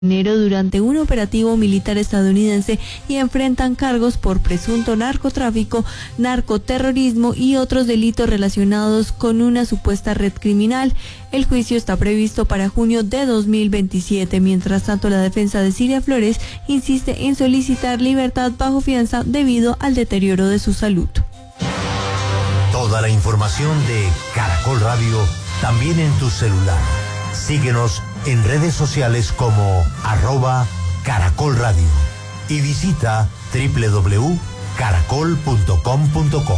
enero durante un operativo militar estadounidense y enfrentan cargos por presunto narcotráfico, narcoterrorismo y otros delitos relacionados con una supuesta red criminal. El juicio está previsto para junio de 2027. Mientras tanto, la defensa de Ciria Flores insiste en solicitar libertad bajo fianza debido al deterioro de su salud. Toda la información de Caracol Radio también en tu celular. Síguenos en redes sociales como @Caracol Radio y visita www.caracol.com.co.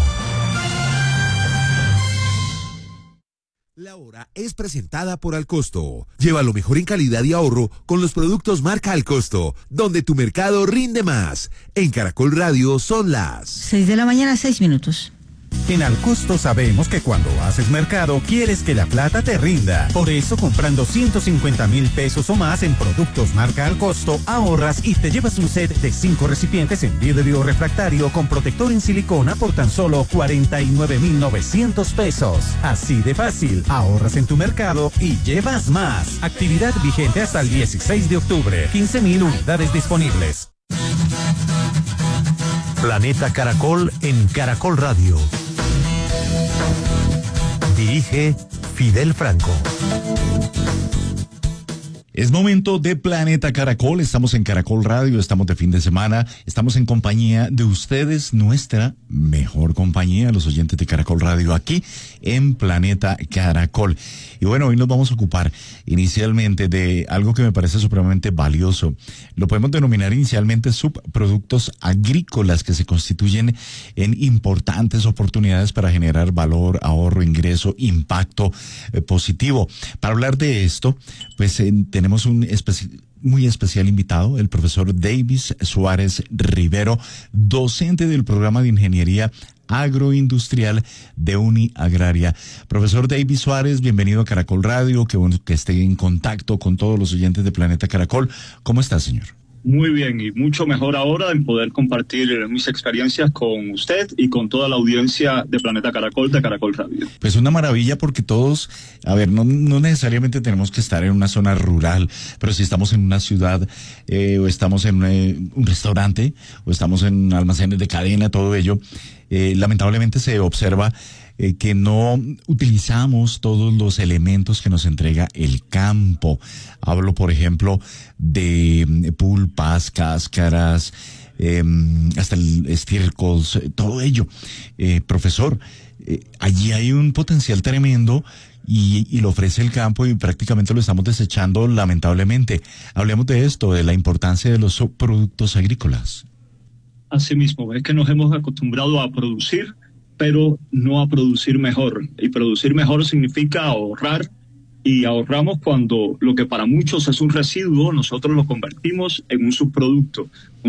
La hora es presentada por Alcosto. Lleva lo mejor en calidad y ahorro con los productos marca Alcosto, donde tu mercado rinde más. En Caracol Radio son las 6 de la mañana, 6 minutos. En Alcosto sabemos que cuando haces mercado quieres que la plata te rinda. Por eso, comprando 150,000 pesos o más en productos marca Alcosto, ahorras y te llevas un set de 5 recipientes en vidrio refractario con protector en silicona por tan solo 49,900 pesos. Así de fácil, ahorras en tu mercado y llevas más. Actividad vigente hasta el 16 de octubre. 15,000 unidades disponibles. Planeta Caracol en Caracol Radio. Dirige Fidel Franco. Es momento de Planeta Caracol, estamos en Caracol Radio, estamos de fin de semana, estamos en compañía de ustedes, nuestra mejor compañía, los oyentes de Caracol Radio aquí en Planeta Caracol. Y bueno, hoy nos vamos a ocupar inicialmente de algo que me parece supremamente valioso. Lo podemos denominar inicialmente subproductos agrícolas que se constituyen en importantes oportunidades para generar valor, ahorro, ingreso, impacto positivo. Para hablar de esto, pues tenemos un muy especial invitado, el profesor Davis Suárez Rivero, docente del programa de Ingeniería Agroindustrial de Uniagraria. Profesor Davis Suárez, bienvenido a Caracol Radio, qué bueno que esté en contacto con todos los oyentes de Planeta Caracol. ¿Cómo está, señor? Muy bien, y mucho mejor ahora en poder compartir mis experiencias con usted y con toda la audiencia de Planeta Caracol, de Caracol Radio. Pues una maravilla porque todos, no necesariamente tenemos que estar en una zona rural, pero si estamos en una ciudad o estamos en un restaurante o estamos en almacenes de cadena, todo ello, lamentablemente se observa que no utilizamos todos los elementos que nos entrega el campo. Hablo, por ejemplo, de pulpas, cáscaras, hasta el estiércol, todo ello. Profesor, allí hay un potencial tremendo y lo ofrece el campo y prácticamente lo estamos desechando lamentablemente. Hablemos de esto, de la importancia de los subproductos agrícolas. Asimismo, es que nos hemos acostumbrado a producir, pero no a producir mejor. Y producir mejor significa ahorrar, y ahorramos cuando lo que para muchos es un residuo, nosotros lo convertimos en un subproducto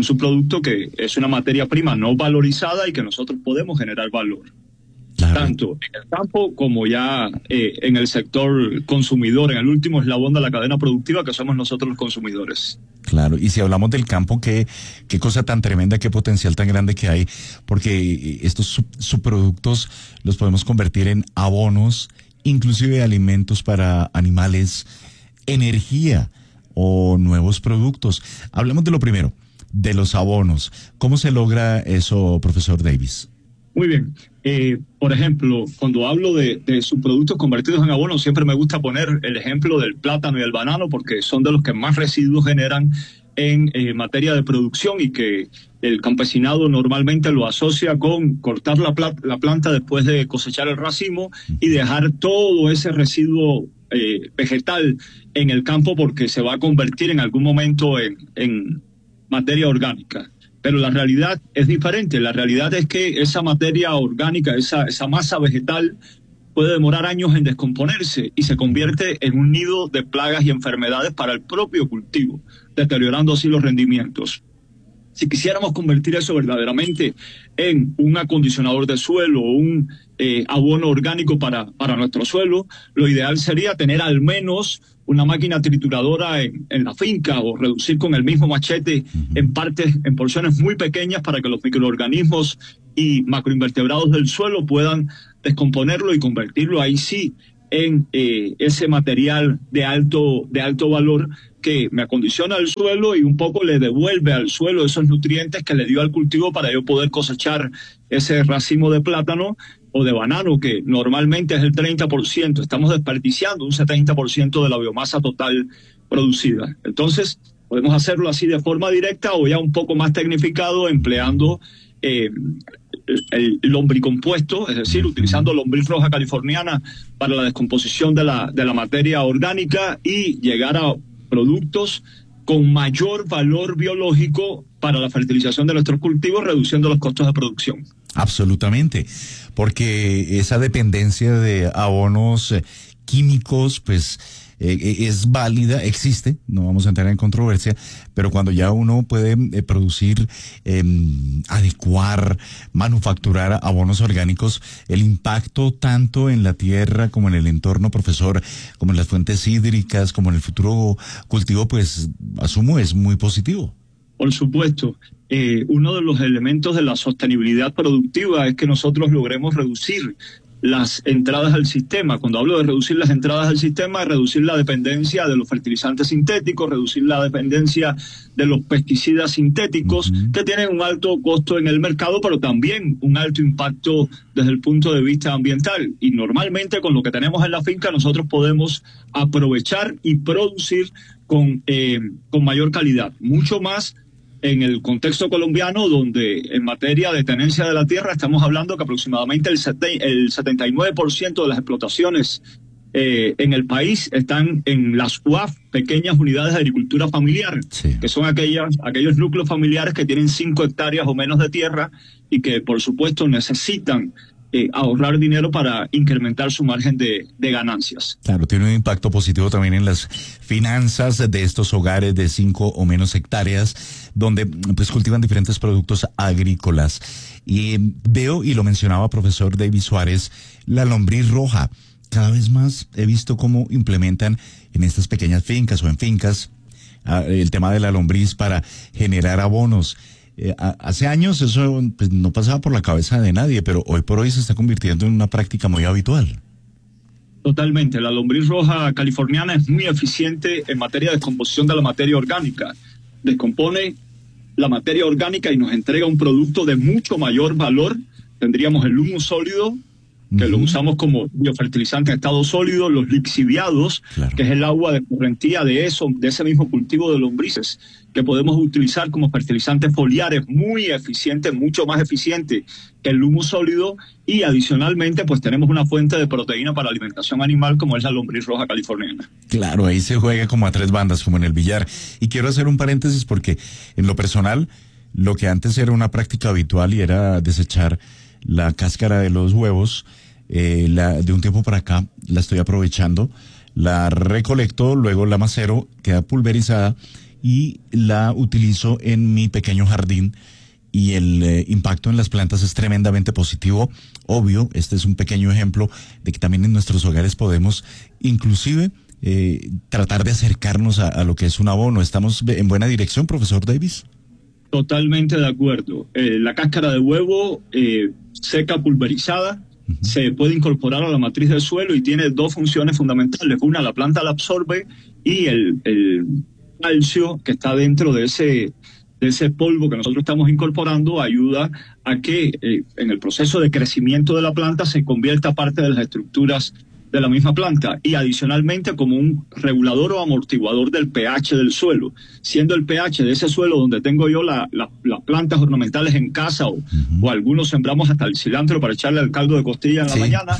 que es una materia prima no valorizada y que nosotros podemos generar valor. Claro. Tanto en el campo como ya en el sector consumidor, en el último eslabón de la cadena productiva que somos nosotros los consumidores. Claro, y si hablamos del campo, qué cosa tan tremenda, qué potencial tan grande que hay, porque estos subproductos los podemos convertir en abonos, inclusive alimentos para animales, energía o nuevos productos. Hablemos de lo primero, de los abonos. ¿Cómo se logra eso, profesor Davis? Muy bien. Por ejemplo, cuando hablo de subproductos convertidos en abonos, siempre me gusta poner el ejemplo del plátano y el banano porque son de los que más residuos generan en materia de producción y que el campesinado normalmente lo asocia con cortar la planta después de cosechar el racimo y dejar todo ese residuo vegetal en el campo porque se va a convertir en algún momento en materia orgánica. Pero la realidad es diferente. La realidad es que esa materia orgánica, esa masa vegetal, puede demorar años en descomponerse y se convierte en un nido de plagas y enfermedades para el propio cultivo, deteriorando así los rendimientos. Si quisiéramos convertir eso verdaderamente en un acondicionador de suelo o un abono orgánico para nuestro suelo, lo ideal sería tener al menos una máquina trituradora en la finca o reducir con el mismo machete en porciones muy pequeñas para que los microorganismos y macroinvertebrados del suelo puedan descomponerlo y convertirlo ahí sí en ese material de alto valor que me acondiciona el suelo y un poco le devuelve al suelo esos nutrientes que le dio al cultivo para yo poder cosechar ese racimo de plátano o de banano, que normalmente es el 30%. Estamos desperdiciando un 70% de la biomasa total producida. Entonces, podemos hacerlo así de forma directa o ya un poco más tecnificado, empleando el lombricompuesto, es decir, utilizando lombriz roja californiana para la descomposición de la materia orgánica y llegar a productos con mayor valor biológico para la fertilización de nuestros cultivos, reduciendo los costos de producción. Absolutamente, porque esa dependencia de abonos químicos, pues es válida, existe, no vamos a entrar en controversia, pero cuando ya uno puede producir, adecuar, manufacturar abonos orgánicos, el impacto tanto en la tierra como en el entorno, profesor, como en las fuentes hídricas, como en el futuro cultivo, pues asumo es muy positivo. Por supuesto. Uno de los elementos de la sostenibilidad productiva es que nosotros logremos reducir las entradas al sistema. Cuando hablo de reducir las entradas al sistema, es reducir la dependencia de los fertilizantes sintéticos, reducir la dependencia de los pesticidas sintéticos, que tienen un alto costo en el mercado, pero también un alto impacto desde el punto de vista ambiental. Y normalmente con lo que tenemos en la finca nosotros podemos aprovechar y producir con mayor calidad, mucho más en el contexto colombiano, donde en materia de tenencia de la tierra estamos hablando que aproximadamente el 79% de las explotaciones en el país están en las UAF, pequeñas unidades de agricultura familiar, que son aquellos núcleos familiares que tienen 5 hectáreas o menos de tierra y que por supuesto necesitan ahorrar dinero para incrementar su margen de ganancias. Claro, tiene un impacto positivo también en las finanzas de estos hogares de 5 o menos hectáreas, donde pues cultivan diferentes productos agrícolas. Y veo, y lo mencionaba profesor David Suárez, la lombriz roja. Cada vez más he visto cómo implementan en estas pequeñas fincas o en fincas el tema de la lombriz para generar abonos. Hace años eso pues, no pasaba por la cabeza de nadie, pero hoy por hoy se está convirtiendo en una práctica muy habitual. Totalmente. La lombriz roja californiana es muy eficiente en materia de descomposición de la materia orgánica. Descompone la materia orgánica y nos entrega un producto de mucho mayor valor. Tendríamos el humus sólido, que lo usamos como biofertilizante en estado sólido, los lixiviados, que es el agua de correntía de ese mismo cultivo de lombrices, que podemos utilizar como fertilizantes foliares, muy eficiente, mucho más eficiente que el humus sólido, y adicionalmente pues tenemos una fuente de proteína para alimentación animal como es la lombriz roja californiana. Claro, ahí se juega como a 3 bandas, como en el billar. Y quiero hacer un paréntesis porque en lo personal, lo que antes era una práctica habitual y era desechar la cáscara de los huevos, de un tiempo para acá la estoy aprovechando, la recolecto, luego la macero, queda pulverizada y la utilizo en mi pequeño jardín y el impacto en las plantas es tremendamente positivo. Obvio, este es un pequeño ejemplo de que también en nuestros hogares podemos inclusive tratar de acercarnos a lo que es un abono. ¿Estamos en buena dirección, profesor Davis? Totalmente de acuerdo. La cáscara de huevo seca, pulverizada, se puede incorporar a la matriz del suelo y tiene 2 funciones fundamentales. Una, la planta la absorbe y el calcio que está dentro de ese polvo que nosotros estamos incorporando ayuda a que en el proceso de crecimiento de la planta se convierta parte de las estructuras de la misma planta y adicionalmente como un regulador o amortiguador del pH del suelo, siendo el pH de ese suelo donde tengo yo las plantas ornamentales en casa o algunos sembramos hasta el cilantro para echarle al caldo de costilla en la mañana,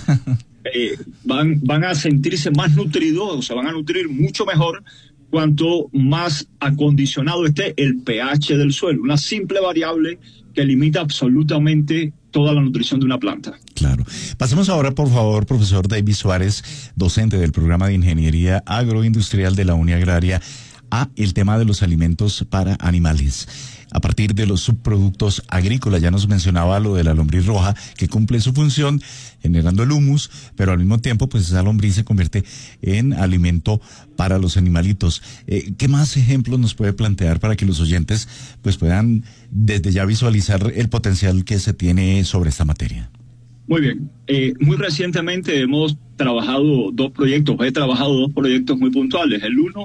van a sentirse más nutridos, o se van a nutrir mucho mejor cuanto más acondicionado esté el pH del suelo, una simple variable que limita absolutamente toda la nutrición de una planta. Claro. Pasemos ahora, por favor, profesor David Suárez, docente del programa de Ingeniería Agroindustrial de la Uniagraria, a el tema de los alimentos para animales. A partir de los subproductos agrícolas, ya nos mencionaba lo de la lombriz roja, que cumple su función generando el humus, pero al mismo tiempo, pues esa lombriz se convierte en alimento para los animalitos. ¿Qué más ejemplos nos puede plantear para que los oyentes pues puedan desde ya visualizar el potencial que se tiene sobre esta materia? Muy bien. Muy recientemente he trabajado 2 proyectos muy puntuales. El uno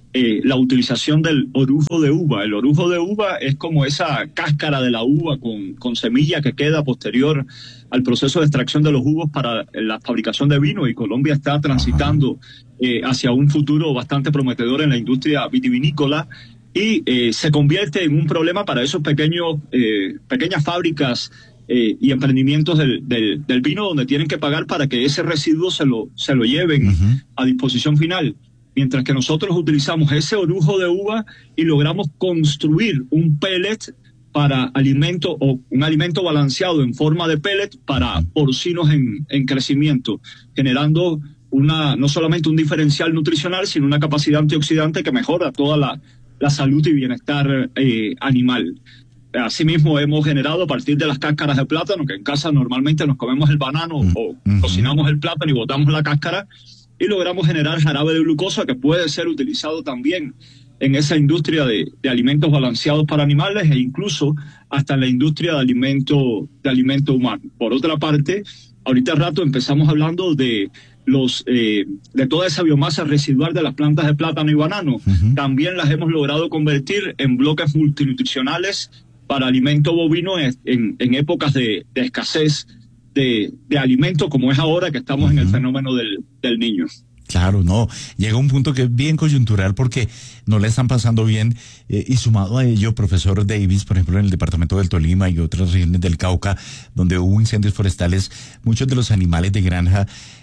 la utilización del orujo de uva. El orujo de uva es como esa cáscara de la uva con semilla que queda posterior al proceso de extracción de los jugos para la fabricación de vino, y Colombia está transitando hacia un futuro bastante prometedor en la industria vitivinícola, y se convierte en un problema para esos pequeñas fábricas y emprendimientos del vino, donde tienen que pagar para que ese residuo se lo lleven a disposición final. Mientras que nosotros utilizamos ese orujo de uva y logramos construir un pellet para alimento, o un alimento balanceado en forma de pellet para porcinos en crecimiento, generando no solamente un diferencial nutricional, sino una capacidad antioxidante que mejora toda la salud y bienestar animal. Asimismo, hemos generado a partir de las cáscaras de plátano, que en casa normalmente nos comemos el banano o cocinamos el plátano y botamos la cáscara, y logramos generar jarabe de glucosa que puede ser utilizado también en esa industria de alimentos balanceados para animales, e incluso hasta en la industria de alimento humano. Por otra parte, ahorita al rato empezamos hablando de toda esa biomasa residual de las plantas de plátano y banano. También las hemos logrado convertir en bloques multinutricionales para alimento bovino en épocas de escasez de alimento, como es ahora que estamos en el fenómeno del niño. Claro, no, llega un punto que es bien coyuntural porque no le están pasando bien, y sumado a ello, profesor Davis, por ejemplo, en el departamento del Tolima y otras regiones del Cauca, donde hubo incendios forestales, muchos de los animales de granja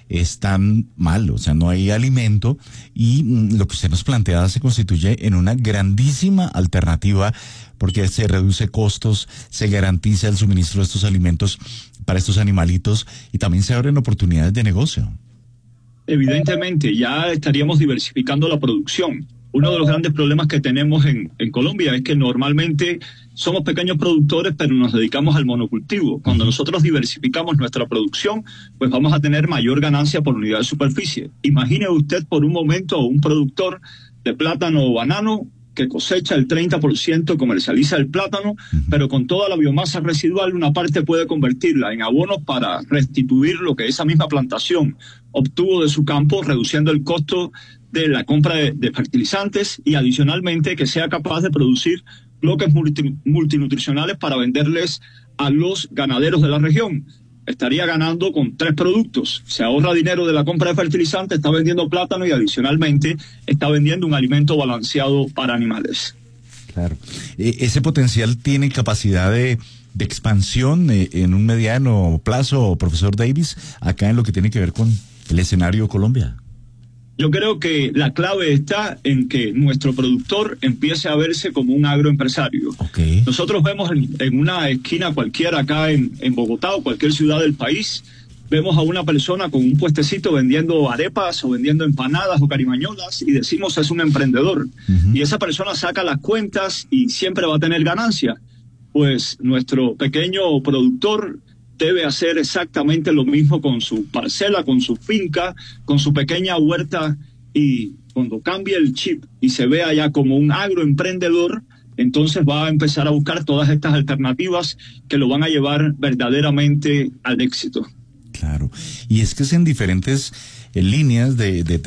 están mal, o sea, no hay alimento, y lo que usted nos plantea se constituye en una grandísima alternativa porque se reduce costos, se garantiza el suministro de estos alimentos para estos animalitos, y también se abren oportunidades de negocio. Evidentemente, ya estaríamos diversificando la producción. Uno de los grandes problemas que tenemos en Colombia es que normalmente somos pequeños productores, pero nos dedicamos al monocultivo. Cuando nosotros diversificamos nuestra producción, pues vamos a tener mayor ganancia por unidad de superficie. Imagine usted por un momento un productor de plátano o banano que cosecha el 30%, comercializa el plátano, pero con toda la biomasa residual, una parte puede convertirla en abonos para restituir lo que esa misma plantación obtuvo de su campo, reduciendo el costo de la compra de fertilizantes, y adicionalmente que sea capaz de producir bloques multinutricionales para venderles a los ganaderos de la región. Estaría ganando con 3 productos. Se ahorra dinero de la compra de fertilizantes, está vendiendo plátano y adicionalmente está vendiendo un alimento balanceado para animales. Claro. ¿Ese potencial tiene capacidad de expansión en un mediano plazo, profesor Davis, acá en lo que tiene que ver con el escenario Colombia? Yo creo que la clave está en que nuestro productor empiece a verse como un agroempresario. Okay. Nosotros vemos en una esquina cualquiera acá en Bogotá o cualquier ciudad del país, vemos a una persona con un puestecito vendiendo arepas o vendiendo empanadas o carimañolas y decimos es un emprendedor. Y esa persona saca las cuentas y siempre va a tener ganancia. Pues nuestro pequeño productor debe hacer exactamente lo mismo con su parcela, con su finca, con su pequeña huerta, y cuando cambie el chip y se vea ya como un agroemprendedor, entonces va a empezar a buscar todas estas alternativas que lo van a llevar verdaderamente al éxito. Claro, y es que es en diferentes líneas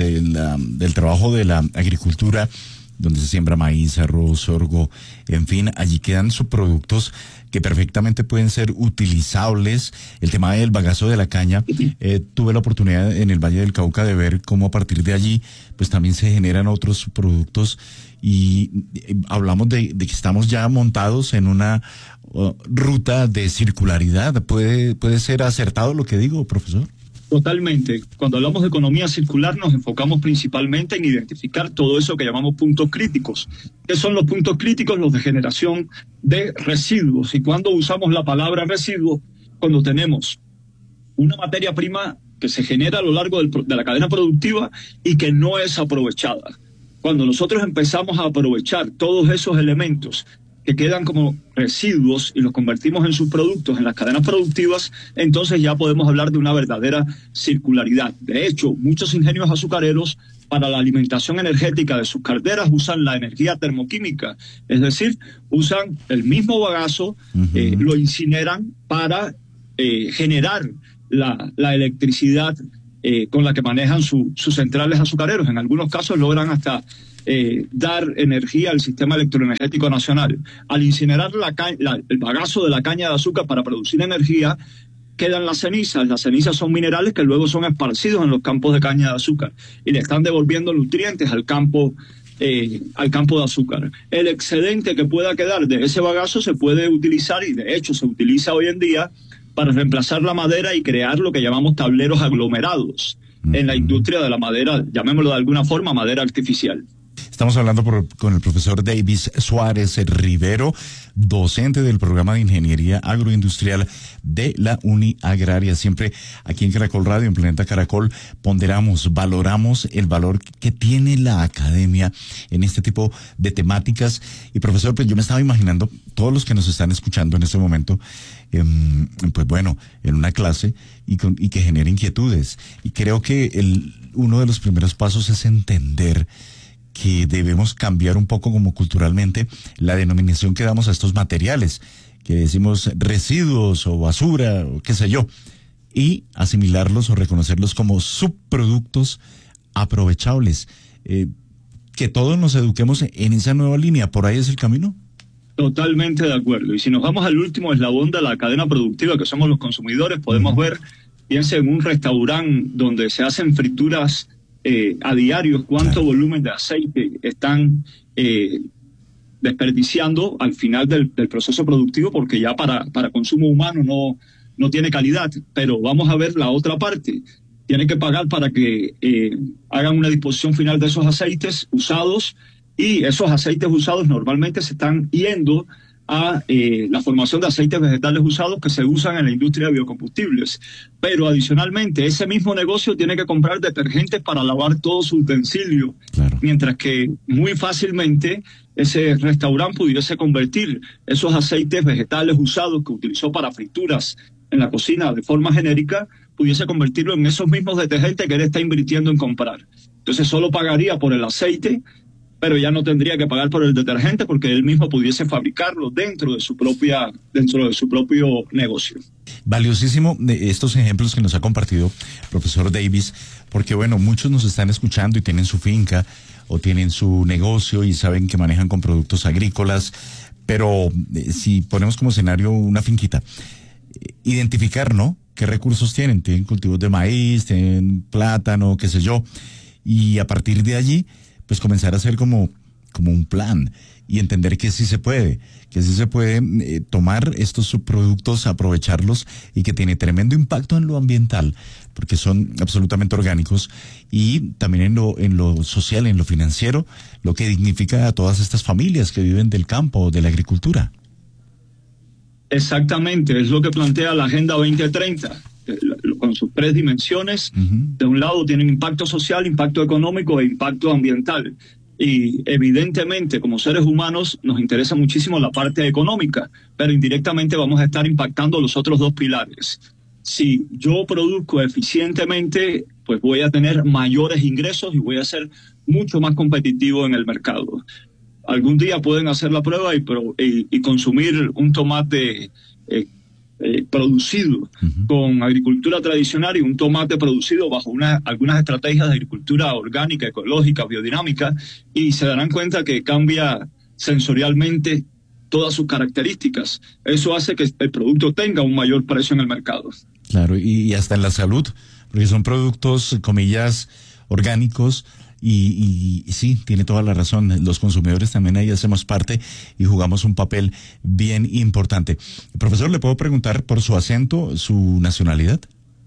del trabajo de la agricultura, donde se siembra maíz, arroz, sorgo, en fin, allí quedan subproductos que perfectamente pueden ser utilizables. El tema del bagazo de la caña, tuve la oportunidad en el Valle del Cauca de ver cómo a partir de allí pues también se generan otros productos, y hablamos de que estamos ya montados en una ruta de circularidad. ¿Puede ser acertado lo que digo, profesor? Totalmente. Cuando hablamos de economía circular nos enfocamos principalmente en identificar todo eso que llamamos puntos críticos. ¿Qué son los puntos críticos? Los de generación de residuos. Y cuando usamos la palabra residuo, cuando tenemos una materia prima que se genera a lo largo de la cadena productiva y que no es aprovechada. Cuando nosotros empezamos a aprovechar todos esos elementos que quedan como residuos y los convertimos en subproductos en las cadenas productivas, entonces ya podemos hablar de una verdadera circularidad. De hecho, muchos ingenios azucareros para la alimentación energética de sus calderas usan la energía termoquímica, es decir, usan el mismo bagazo, lo incineran para generar la electricidad con la que manejan sus centrales azucareros. En algunos casos logran hasta dar energía al sistema electroenergético nacional. Al incinerar el bagazo de la caña de azúcar para producir energía, quedan las cenizas. Las cenizas son minerales que luego son esparcidos en los campos de caña de azúcar y le están devolviendo nutrientes al campo de azúcar. El excedente que pueda quedar de ese bagazo se puede utilizar, y de hecho se utiliza hoy en día, para reemplazar la madera y crear lo que llamamos tableros aglomerados en la industria de la madera, llamémoslo de alguna forma, madera artificial. Estamos hablando con el profesor Davis Suárez Rivero, docente del programa de Ingeniería Agroindustrial de la UniAgraria. Siempre aquí en Caracol Radio, en Planeta Caracol, valoramos el valor que tiene la academia en este tipo de temáticas. Y profesor, pues yo me estaba imaginando, todos los que nos están escuchando en este momento, pues bueno, en una clase y que genere inquietudes. Y creo que uno de los primeros pasos es entender que debemos cambiar un poco como culturalmente la denominación que damos a estos materiales, que decimos residuos o basura o qué sé yo, y asimilarlos o reconocerlos como subproductos aprovechables. Que todos nos eduquemos en esa nueva línea, ¿por ahí es el camino? Totalmente de acuerdo. Y si nos vamos al último eslabón de la cadena productiva, que somos los consumidores, podemos ver, piensa en un restaurante donde se hacen frituras a diario, cuánto volumen de aceite están desperdiciando al final del proceso productivo, porque ya para consumo humano no tiene calidad. Pero vamos a ver la otra parte. Tienen que pagar para que hagan una disposición final de esos aceites usados, y esos aceites usados normalmente se están yendo a la formación de aceites vegetales usados que se usan en la industria de biocombustibles. Pero adicionalmente, ese mismo negocio tiene que comprar detergentes para lavar todo su utensilio, claro, mientras que muy fácilmente ese restaurante pudiese convertir esos aceites vegetales usados que utilizó para frituras en la cocina de forma genérica, pudiese convertirlo en esos mismos detergentes que él está invirtiendo en comprar. Entonces solo pagaría por el aceite, pero ya no tendría que pagar por el detergente, porque él mismo pudiese fabricarlo dentro de su propio negocio. Valiosísimo estos ejemplos que nos ha compartido profesor Davis, porque bueno, muchos nos están escuchando y tienen su finca o tienen su negocio y saben que manejan con productos agrícolas, pero si ponemos como escenario una finquita, identificar, ¿no?, qué recursos tienen. Tienen cultivos de maíz, tienen plátano, qué sé yo, y a partir de allí pues comenzar a hacer como un plan y entender que sí se puede tomar estos subproductos, aprovecharlos, y que tiene tremendo impacto en lo ambiental, porque son absolutamente orgánicos, y también en lo social, en lo financiero, lo que dignifica a todas estas familias que viven del campo, de la agricultura. Exactamente, es lo que plantea la Agenda 2030. Con sus tres dimensiones. De un lado tienen impacto social, impacto económico e impacto ambiental. Y evidentemente, como seres humanos, nos interesa muchísimo la parte económica, pero indirectamente vamos a estar impactando los otros dos pilares. Si yo produzco eficientemente, pues voy a tener mayores ingresos y voy a ser mucho más competitivo en el mercado. Algún día pueden hacer la prueba y consumir un tomate producido con agricultura tradicional y un tomate producido bajo algunas estrategias de agricultura orgánica, ecológica, biodinámica, y se darán cuenta que cambia sensorialmente todas sus características. Eso hace que el producto tenga un mayor precio en el mercado. Claro, y hasta en la salud, porque son productos, comillas, orgánicos. Y sí, tiene toda la razón. Los consumidores también ahí hacemos parte y jugamos un papel bien importante. Profesor, ¿le puedo preguntar por su acento, su nacionalidad?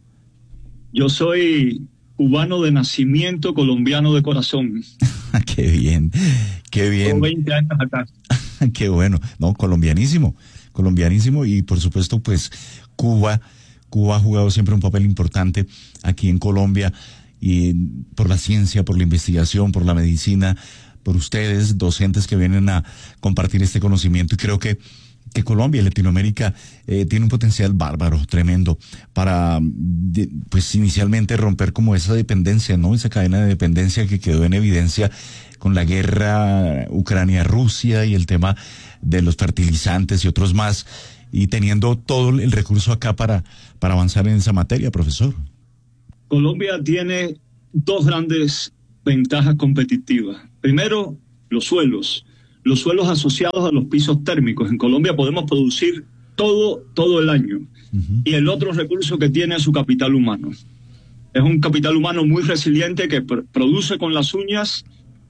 Yo soy cubano de nacimiento, colombiano de corazón. Qué bien, qué bien. Tengo 20 años acá. Qué bueno. No, colombianísimo, y por supuesto, pues Cuba ha jugado siempre un papel importante aquí en Colombia, y por la ciencia, por la investigación, por la medicina, por ustedes, docentes que vienen a compartir este conocimiento. Y creo que Colombia y Latinoamérica tiene un potencial bárbaro, tremendo, para pues inicialmente romper como esa dependencia, ¿no? Esa cadena de dependencia que quedó en evidencia con la guerra Ucrania-Rusia y el tema de los fertilizantes y otros más, y teniendo todo el recurso acá para avanzar en esa materia, profesor. Colombia tiene dos grandes ventajas competitivas. Primero, los suelos asociados a los pisos térmicos. En Colombia podemos producir todo el año. Y el otro recurso que tiene es su capital humano. Es un capital humano muy resiliente que produce con las uñas,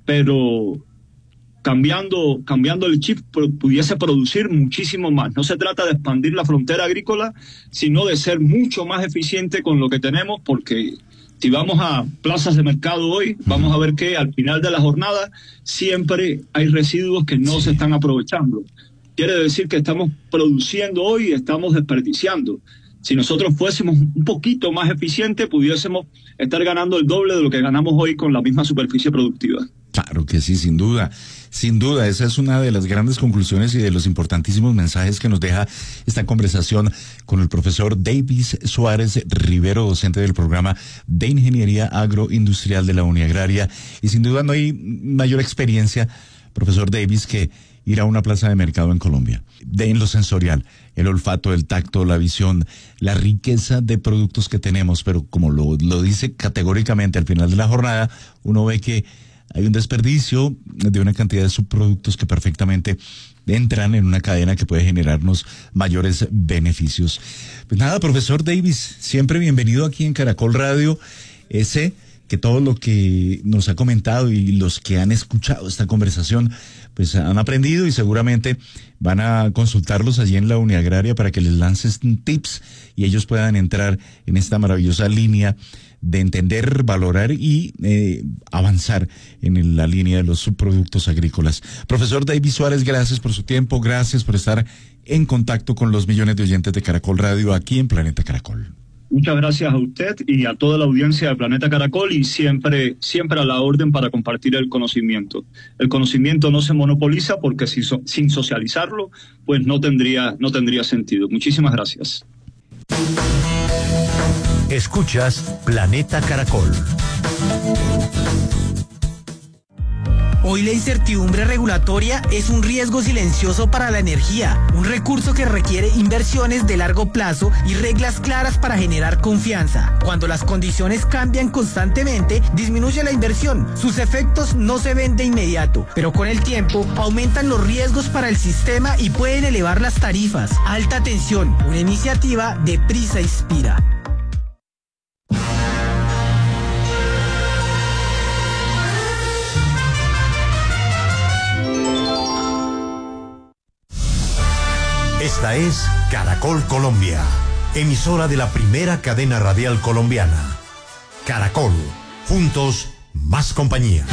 pero cambiando el chip pudiese producir muchísimo más. No se trata de expandir la frontera agrícola, sino de ser mucho más eficiente con lo que tenemos, porque si vamos a plazas de mercado hoy, vamos a ver que al final de la jornada siempre hay residuos que no se están aprovechando. Quiere decir que estamos produciendo hoy y estamos desperdiciando. Si nosotros fuésemos un poquito más eficientes, pudiésemos estar ganando el doble de lo que ganamos hoy con la misma superficie productiva. Claro que sí, sin duda. Sin duda, esa es una de las grandes conclusiones y de los importantísimos mensajes que nos deja esta conversación con el profesor Davis Suárez Rivero, docente del programa de Ingeniería Agroindustrial de la Uniagraria. Y sin duda no hay mayor experiencia, profesor Davis, que ir a una plaza de mercado en Colombia, en lo sensorial, el olfato, el tacto, la visión, la riqueza de productos que tenemos, pero como lo dice categóricamente al final de la jornada, uno ve que hay un desperdicio de una cantidad de subproductos que perfectamente entran en una cadena que puede generarnos mayores beneficios. Pues nada, profesor Davis, siempre bienvenido aquí en Caracol Radio. Sé que todo lo que nos ha comentado y los que han escuchado esta conversación pues han aprendido y seguramente van a consultarlos allí en la Uniagraria para que les lances tips y ellos puedan entrar en esta maravillosa línea de entender, valorar y avanzar en la línea de los subproductos agrícolas. Profesor Davis Suárez, gracias por su tiempo, gracias por estar en contacto con los millones de oyentes de Caracol Radio aquí en Planeta Caracol. Muchas gracias a usted y a toda la audiencia de Planeta Caracol y siempre a la orden para compartir el conocimiento. El conocimiento no se monopoliza porque sin socializarlo, pues no tendría sentido. Muchísimas gracias. Escuchas Planeta Caracol. Hoy la incertidumbre regulatoria es un riesgo silencioso para la energía, un recurso que requiere inversiones de largo plazo y reglas claras para generar confianza. Cuando las condiciones cambian constantemente, disminuye la inversión. Sus efectos no se ven de inmediato, pero con el tiempo aumentan los riesgos para el sistema y pueden elevar las tarifas. Alta tensión, una iniciativa de Prisa Inspira. Esta es Caracol Colombia, emisora de la primera cadena radial colombiana. Caracol, juntos, más compañía.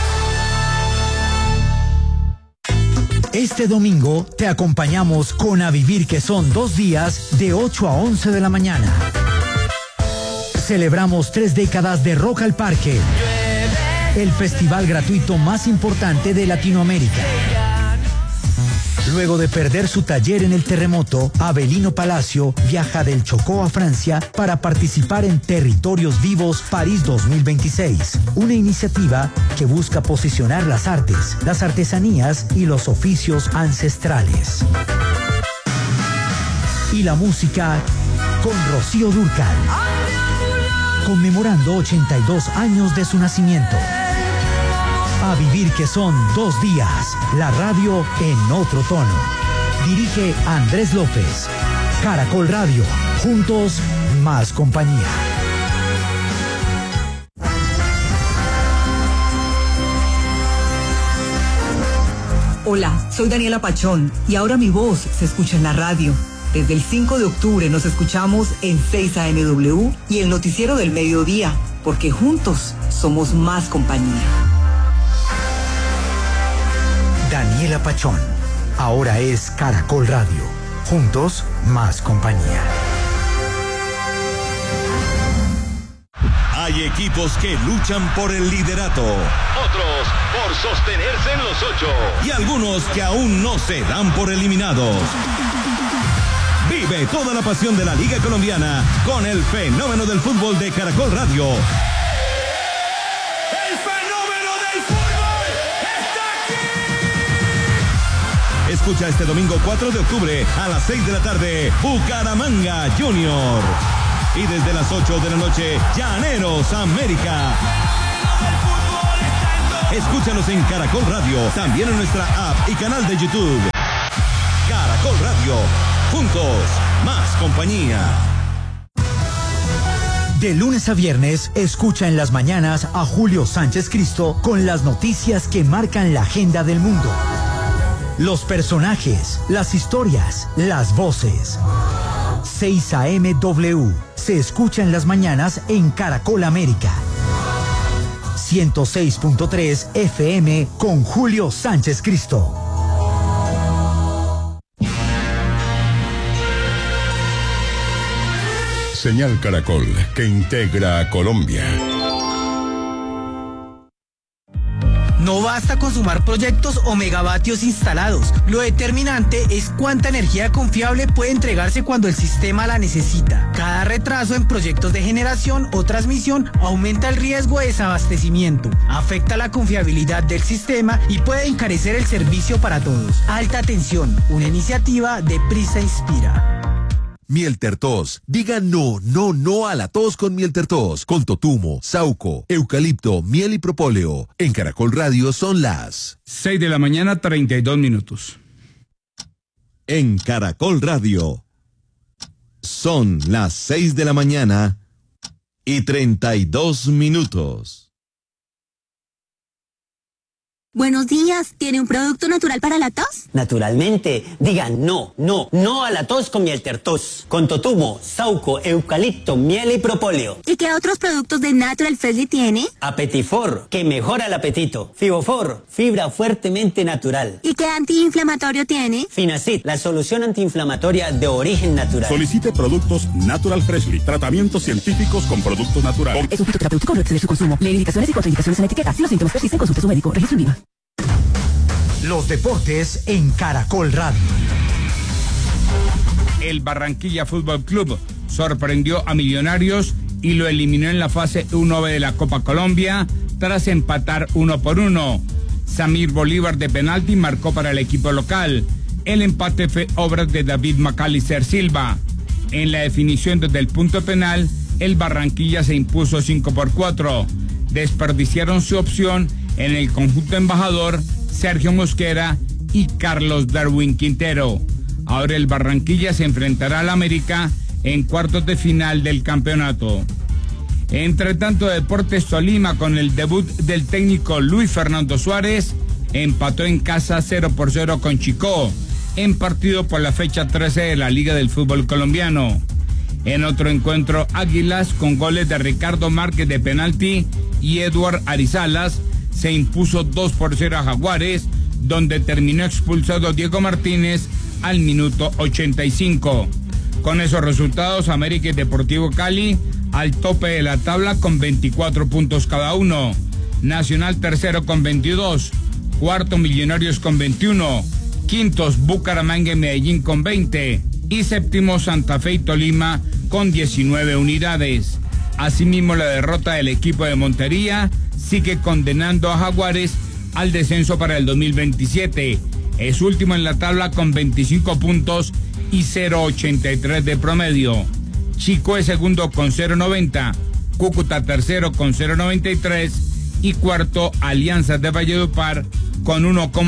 Este domingo te acompañamos con A Vivir, que son 2 días de 8 a 11 de la mañana. Celebramos 3 décadas de Rock al Parque, el festival gratuito más importante de Latinoamérica. Luego de perder su taller en el terremoto, Abelino Palacio viaja del Chocó a Francia para participar en Territorios Vivos París 2026, una iniciativa que busca posicionar las artes, las artesanías y los oficios ancestrales. Y la música con Rocío Dúrcal, conmemorando 82 años de su nacimiento. A Vivir, que son 2 días, la radio en otro tono. Dirige Andrés López. Caracol Radio, juntos, más compañía. Hola, soy Daniela Pachón y ahora mi voz se escucha en la radio. Desde el 5 de octubre nos escuchamos en 6 AMW y el noticiero del mediodía, porque juntos somos más compañía. Daniela Pachón, ahora es Caracol Radio. Juntos, más compañía. Hay equipos que luchan por el liderato, otros por sostenerse en los 8 y algunos que aún no se dan por eliminados. Vive toda la pasión de la Liga Colombiana con el fenómeno del fútbol de Caracol Radio. Escucha este domingo 4 de octubre a las 6 de la tarde, Bucaramanga Junior. Y desde las 8 de la noche, Llaneros América. Escúchanos en Caracol Radio, también en nuestra app y canal de YouTube. Caracol Radio, juntos, más compañía. De lunes a viernes, escucha en las mañanas a Julio Sánchez Cristo con las noticias que marcan la agenda del mundo. Los personajes, las historias, las voces. 6 AM W. Se escucha en las mañanas en Caracol América. 106.3 FM con Julio Sánchez Cristo. Señal Caracol, que integra a Colombia. No basta con sumar proyectos o megavatios instalados. Lo determinante es cuánta energía confiable puede entregarse cuando el sistema la necesita. Cada retraso en proyectos de generación o transmisión aumenta el riesgo de desabastecimiento, afecta la confiabilidad del sistema y puede encarecer el servicio para todos. Alta tensión, una iniciativa de Prisa Inspira. Mieltertos. Diga no a la tos con Mieltertos. Con totumo, sauco, eucalipto, miel y propóleo. En Caracol Radio son las 6 de la mañana, 32 minutos. En Caracol Radio son las 6 de la mañana y 32 minutos. Buenos días, ¿tiene un producto natural para la tos? Naturalmente, digan no a la tos con Mieltertos, con totumo, sauco, eucalipto, miel y propóleo. ¿Y qué otros productos de Natural Freshly tiene? Apetifor, que mejora el apetito. Fibofor, fibra fuertemente natural. ¿Y qué antiinflamatorio tiene? Finacid, la solución antiinflamatoria de origen natural. Solicite productos Natural Freshly, tratamientos científicos con productos naturales. Es un fitoterapéutico, no excede su consumo. Lee indicaciones y contraindicaciones en la etiqueta. Si los síntomas persisten, consulte a su médico. Registro en IVA. Los deportes en Caracol Radio. El Barranquilla Fútbol Club sorprendió a Millonarios y lo eliminó en la fase 1B de la Copa Colombia tras empatar 1-1. Samir Bolívar de penalti marcó para el equipo local. El empate fue obra de David Macalister Silva. En la definición desde el punto penal, el Barranquilla se impuso 5-4. Desperdiciaron su opción en el conjunto embajador Sergio Mosquera y Carlos Darwin Quintero. Ahora el Barranquilla se enfrentará al América en cuartos de final del campeonato. Entre tanto, Deportes Tolima, con el debut del técnico Luis Fernando Suárez, empató en casa 0-0 con Chicó, en partido por la fecha 13 de la Liga del Fútbol Colombiano. En otro encuentro, Águilas, con goles de Ricardo Márquez de penalti y Eduard Arizalas, se impuso 2-0 a Jaguares, donde terminó expulsado Diego Martínez al minuto 85. Con esos resultados, América y Deportivo Cali al tope de la tabla con 24 puntos cada uno. Nacional tercero con 22, cuarto Millonarios con 21, quintos Bucaramanga y Medellín con 20 y séptimo Santa Fe y Tolima con 19 unidades. Asimismo, la derrota del equipo de Montería sigue condenando a Jaguares al descenso para el 2027. Es último en la tabla con 25 puntos y 0.83 de promedio. Chico es segundo con 0.90, Cúcuta tercero con 0.93 y cuarto Alianza de Valledupar con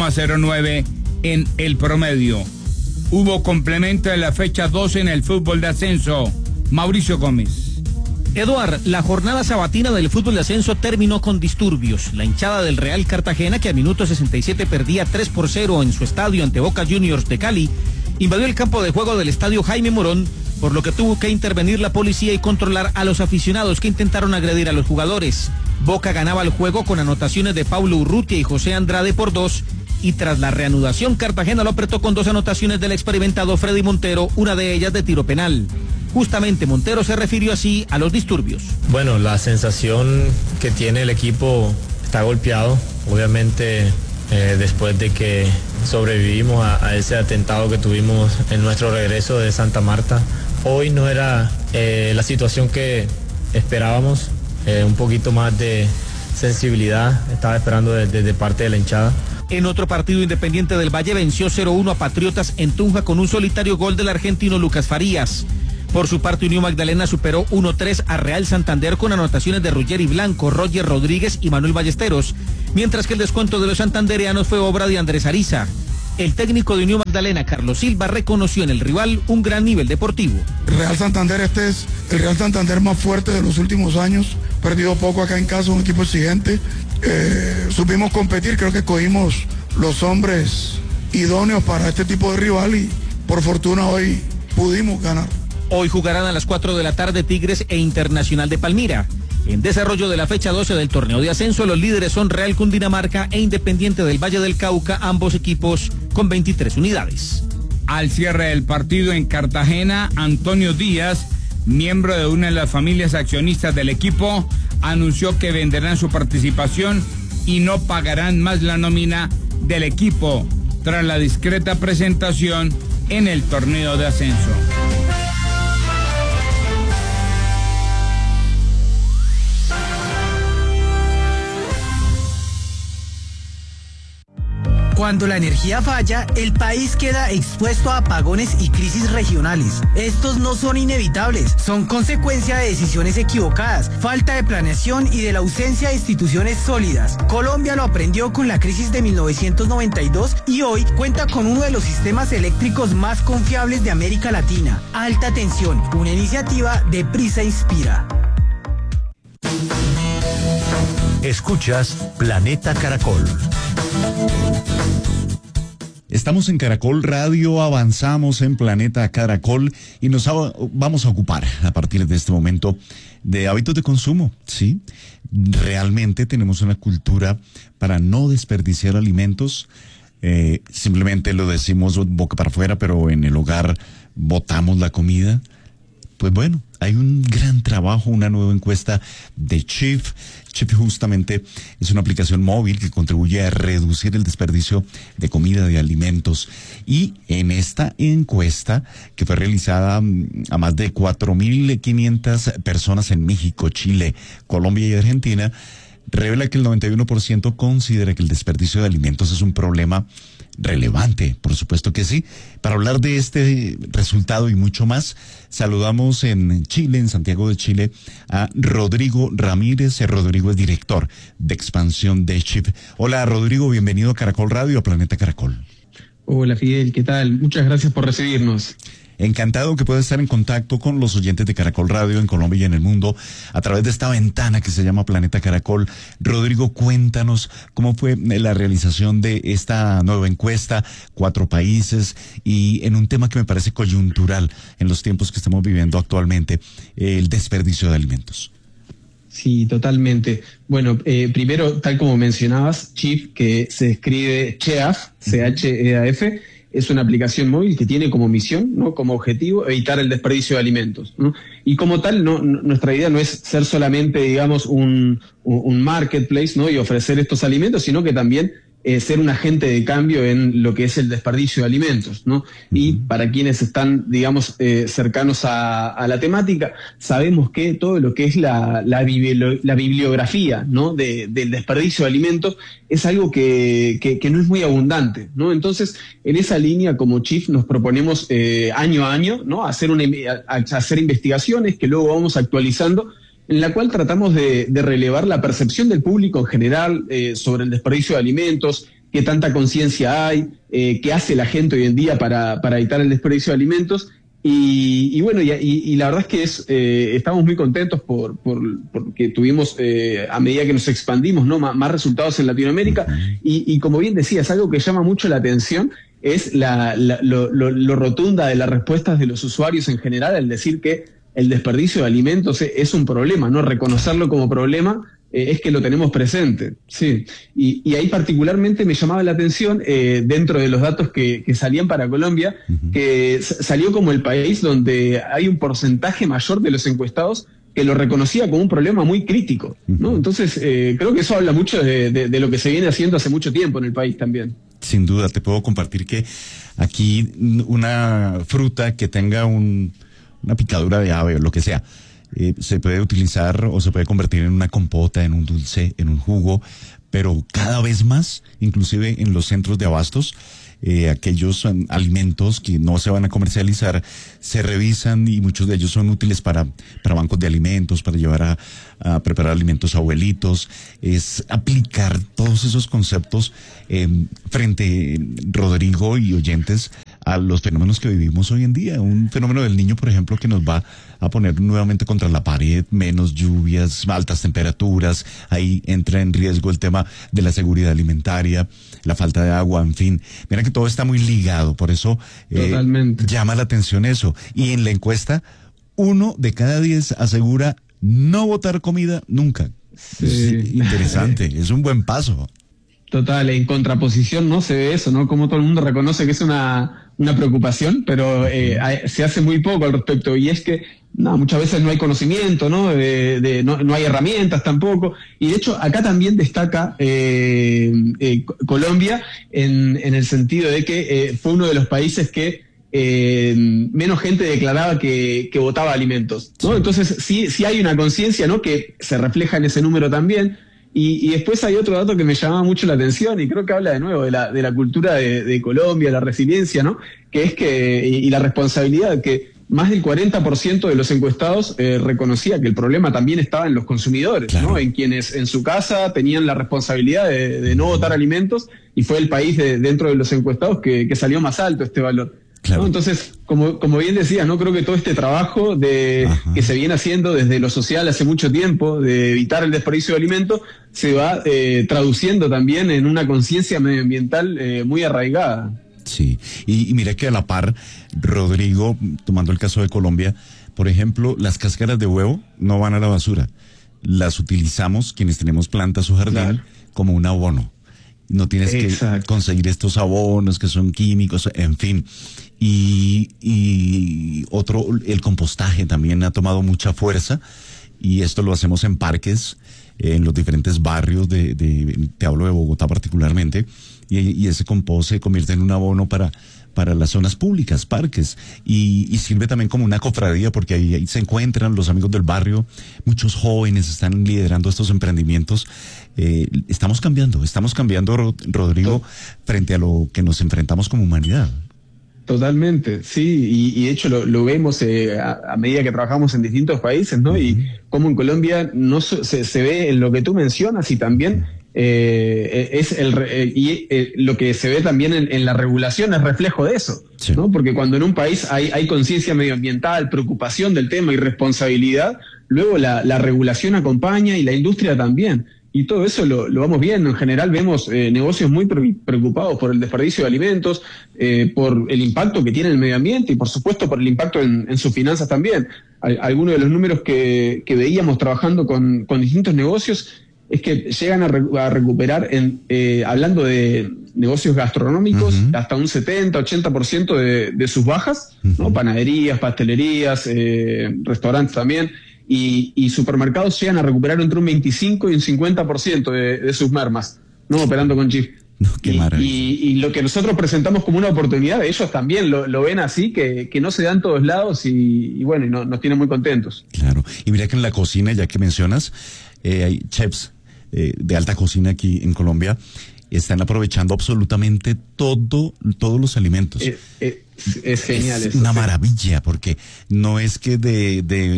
1.09 en el promedio. Hubo complemento de la fecha 12 en el fútbol de ascenso. Mauricio Gómez. Eduard, la jornada sabatina del fútbol de ascenso terminó con disturbios. La hinchada del Real Cartagena, que a minuto 67 perdía 3-0 en su estadio ante Boca Juniors de Cali, invadió el campo de juego del estadio Jaime Morón, por lo que tuvo que intervenir la policía y controlar a los aficionados que intentaron agredir a los jugadores. Boca ganaba el juego con anotaciones de Paulo Urrutia y José Andrade por 2, y tras la reanudación Cartagena lo apretó con 2 anotaciones del experimentado Freddy Montero, una de ellas de tiro penal. Justamente Montero se refirió así a los disturbios. Bueno, la sensación que tiene el equipo está golpeado, obviamente después de que sobrevivimos a ese atentado que tuvimos en nuestro regreso de Santa Marta. Hoy no era la situación que esperábamos, un poquito más de sensibilidad estaba esperando de parte de la hinchada. En otro partido, Independiente del Valle venció 0-1 a Patriotas en Tunja con un solitario gol del argentino Lucas Farías. Por su parte, Unión Magdalena superó 1-3 a Real Santander con anotaciones de Ruggeri Blanco, Roger Rodríguez y Manuel Ballesteros, mientras que el descuento de los santandereanos fue obra de Andrés Ariza. El técnico de Unión Magdalena, Carlos Silva, reconoció en el rival un gran nivel deportivo. El Real Santander, este es el Real Santander más fuerte de los últimos años, perdido poco acá en casa, un equipo exigente. Supimos competir, creo que cogimos los hombres idóneos para este tipo de rival y por fortuna hoy pudimos ganar. Hoy jugarán a las 4 de la tarde Tigres e Internacional de Palmira. En desarrollo de la fecha 12 del torneo de ascenso, los líderes son Real Cundinamarca e Independiente del Valle del Cauca, ambos equipos con 23 unidades. Al cierre del partido en Cartagena, Antonio Díaz, miembro de una de las familias accionistas del equipo, anunció que venderán su participación y no pagarán más la nómina del equipo tras la discreta presentación en el torneo de ascenso. Cuando la energía falla, el país queda expuesto a apagones y crisis regionales. Estos no son inevitables, son consecuencia de decisiones equivocadas, falta de planeación y de la ausencia de instituciones sólidas. Colombia lo aprendió con la crisis de 1992 y hoy cuenta con uno de los sistemas eléctricos más confiables de América Latina. Alta tensión, una iniciativa de Prisa Inspira. Escuchas Planeta Caracol. Estamos en Caracol Radio, avanzamos en Planeta Caracol y nos vamos a ocupar a partir de este momento de hábitos de consumo, ¿sí? Realmente tenemos una cultura para no desperdiciar alimentos, simplemente lo decimos boca para afuera, pero en el hogar botamos la comida. Pues bueno, hay un gran trabajo, una nueva encuesta de Chief. Chief justamente es una aplicación móvil que contribuye a reducir el desperdicio de comida, de alimentos. Y en esta encuesta, que fue realizada a más de 4.500 personas en México, Chile, Colombia y Argentina, revela que el 91% considera que el desperdicio de alimentos es un problema relevante. Por supuesto que sí. Para hablar de este resultado y mucho más, saludamos en Chile, en Santiago de Chile, a Rodrigo Ramírez. Rodrigo es director de expansión de Chief. Hola Rodrigo, bienvenido a Caracol Radio, a Planeta Caracol. Hola Fidel, ¿qué tal? Muchas gracias por recibirnos. Encantado que pueda estar en contacto con los oyentes de Caracol Radio en Colombia y en el mundo a través de esta ventana que se llama Planeta Caracol. Rodrigo, cuéntanos cómo fue la realización de esta nueva encuesta, 4 países, y en un tema que me parece coyuntural en los tiempos que estamos viviendo actualmente, el desperdicio de alimentos. Sí, totalmente. Bueno, primero, tal como mencionabas, Chief, que se escribe CHEAF, C-H-E-A-F, es una aplicación móvil que tiene como misión, ¿no?, como objetivo, evitar el desperdicio de alimentos, ¿no? Y como tal, nuestra idea no es ser solamente, digamos, un marketplace, ¿no?, y ofrecer estos alimentos, sino que también ser un agente de cambio en lo que es el desperdicio de alimentos, ¿no? Y para quienes están, digamos, cercanos a la temática, sabemos que todo lo que es la bibliografía, ¿no?, del desperdicio de alimentos es algo que no es muy abundante, ¿no? Entonces, en esa línea, como Chief, nos proponemos año a año, ¿no?, hacer investigaciones que luego vamos actualizando, en la cual tratamos de relevar la percepción del público en general sobre el desperdicio de alimentos, qué tanta conciencia hay, qué hace la gente hoy en día para evitar el desperdicio de alimentos. Y bueno, y la verdad es que estamos muy contentos porque tuvimos, a medida que nos expandimos, ¿no?, más resultados en Latinoamérica. Y como bien decía, es algo que llama mucho la atención, es lo rotunda de las respuestas de los usuarios en general, al decir que el desperdicio de alimentos es un problema, ¿no? Reconocerlo como problema es que lo tenemos presente, sí. Y ahí particularmente me llamaba la atención, dentro de los datos que salían para Colombia, que salió como el país donde hay un porcentaje mayor de los encuestados que lo reconocía como un problema muy crítico, ¿no? Entonces, creo que eso habla mucho de lo que se viene haciendo hace mucho tiempo en el país también. Sin duda, te puedo compartir que aquí una fruta que tenga una picadura de ave o lo que sea, se puede utilizar o se puede convertir en una compota, en un dulce, en un jugo, pero cada vez más, inclusive en los centros de abastos, aquellos alimentos que no se van a comercializar se revisan y muchos de ellos son útiles para bancos de alimentos, para llevar a preparar alimentos a abuelitos. Es aplicar todos esos conceptos frente, Rodrigo y oyentes, a los fenómenos que vivimos hoy en día. Un fenómeno del Niño, por ejemplo, que nos va a poner nuevamente contra la pared, menos lluvias, altas temperaturas, ahí entra en riesgo el tema de la seguridad alimentaria, la falta de agua, en fin. Mira que todo está muy ligado, por eso llama la atención eso. Y en la encuesta, 1 de cada 10 asegura no botar comida nunca. Sí. Es interesante, es un buen paso. Total, en contraposición no se ve eso, ¿no? Como todo el mundo reconoce que es una preocupación, pero se hace muy poco al respecto, y es que muchas veces no hay conocimiento, ¿no? No hay herramientas tampoco, y de hecho acá también destaca Colombia en el sentido de que fue uno de los países que menos gente declaraba que votaba alimentos, ¿no? Entonces sí hay una conciencia, ¿no? Que se refleja en ese número también. Y después hay otro dato que me llama mucho la atención, y creo que habla de nuevo de la cultura de Colombia, la resiliencia, ¿no? Que es y la responsabilidad, que más del 40% de los encuestados reconocía que el problema también estaba en los consumidores, claro, ¿no? En quienes en su casa tenían la responsabilidad de no botar alimentos, y fue el país dentro de los encuestados que salió más alto este valor. Claro. ¿No? Entonces, como bien decías, ¿no? Creo que todo este trabajo que se viene haciendo desde lo social hace mucho tiempo, de evitar el desperdicio de alimentos, se va traduciendo también en una conciencia medioambiental muy arraigada. Sí, y mira que a la par, Rodrigo, tomando el caso de Colombia, por ejemplo, las cáscaras de huevo no van a la basura. Las utilizamos, quienes tenemos plantas o jardín, claro, como un abono. No tienes que conseguir estos abonos que son químicos, en fin. Y otro, el compostaje también ha tomado mucha fuerza, y esto lo hacemos en parques, en los diferentes barrios te hablo de Bogotá particularmente, y ese compost se convierte en un abono para las zonas públicas, parques, y sirve también como una cofradía, porque ahí se encuentran los amigos del barrio, muchos jóvenes están liderando estos emprendimientos. Estamos cambiando, Rodrigo, frente a lo que nos enfrentamos como humanidad. Totalmente, sí, y de hecho lo vemos a medida que trabajamos en distintos países, ¿no? Y como en Colombia no se ve en lo que tú mencionas, y también lo que se ve también en la regulación es reflejo de eso, sí, ¿no? Porque cuando en un país hay conciencia medioambiental, preocupación del tema y responsabilidad, luego la regulación acompaña, y la industria también. Y todo eso lo vamos viendo. En general vemos negocios muy preocupados por el desperdicio de alimentos, por el impacto que tiene en el medio ambiente, y por supuesto por el impacto en sus finanzas también. Algunos de los números que veíamos trabajando con distintos negocios es que llegan a recuperar, hablando de negocios gastronómicos, hasta un 70-80% de sus bajas, ¿no? Panaderías, pastelerías, restaurantes también. Y supermercados llegan a recuperar entre un 25 y un 50% de sus mermas, ¿no? Operando con chip. No, qué maravilla. Y lo que nosotros presentamos como una oportunidad, ellos también lo ven así, que no se da en todos lados, y bueno, y nos tienen muy contentos. Claro. Y mira que en la cocina, ya que mencionas, hay chefs de alta cocina aquí en Colombia, están aprovechando absolutamente todos los alimentos. Es genial eso. Es una maravilla, porque no es que de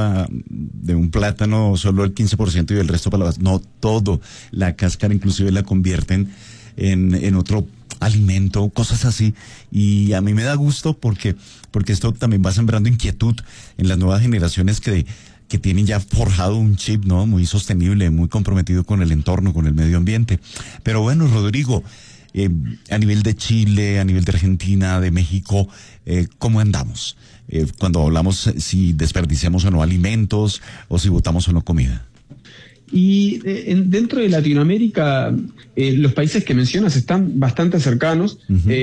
un plátano solo el 15% y el resto para la base. No, todo. La cáscara inclusive la convierten en otro alimento, cosas así. Y a mí me da gusto porque esto también va sembrando inquietud en las nuevas generaciones que tienen ya forjado un chip, ¿no? Muy sostenible, muy comprometido con el entorno, con el medio ambiente. Pero bueno, Rodrigo, a nivel de Chile, a nivel de Argentina, de México, ¿cómo andamos? Cuando hablamos si desperdiciamos o no alimentos, o si botamos o no comida. Y dentro de Latinoamérica, los países que mencionas están bastante cercanos.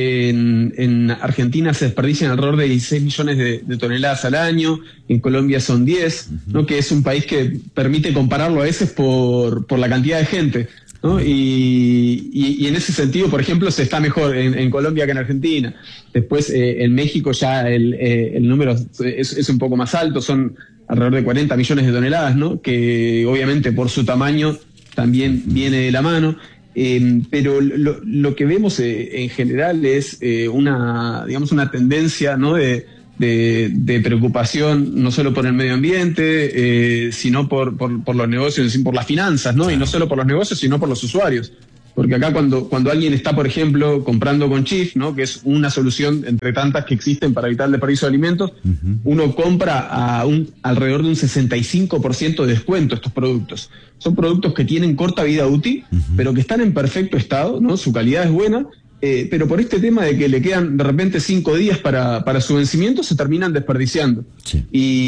En Argentina se desperdician alrededor de 16 millones de toneladas al año, en Colombia son 10, ¿no? Que es un país que permite compararlo a veces por la cantidad de gente, ¿no? Y en ese sentido, por ejemplo, se está mejor en Colombia que en Argentina. Después, en México ya el número es un poco más alto, son alrededor de 40 millones de toneladas, ¿no? Que obviamente por su tamaño también viene de la mano. Pero lo que vemos en general es una tendencia, ¿no?, de preocupación no solo por el medio ambiente, sino por los negocios, por las finanzas, ¿no? Claro. Y no solo por los negocios, sino por los usuarios. Porque acá cuando alguien está, por ejemplo, comprando con Chief, ¿no?, que es una solución entre tantas que existen para evitar el desperdicio de alimentos, uno compra alrededor de un 65% de descuento estos productos. Son productos que tienen corta vida útil, pero que están en perfecto estado, ¿no? Su calidad es buena, pero por este tema de que le quedan de repente 5 días para su vencimiento, se terminan desperdiciando. Sí.